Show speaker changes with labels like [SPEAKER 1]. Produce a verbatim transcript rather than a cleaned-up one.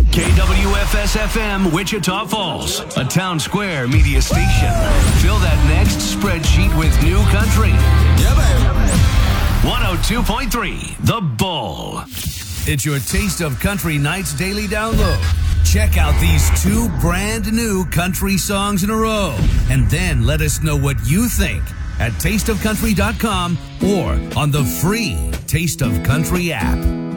[SPEAKER 1] K W F S F M, Wichita Falls, a Town Square media station. Fill that next spreadsheet with new country.
[SPEAKER 2] Yeah, baby.
[SPEAKER 1] one oh two point three, The Bull. It's your Taste of Country Nights daily download. Check out these two brand new country songs in a row, and then let us know what you think at taste of country dot com or on the free Taste of Country app.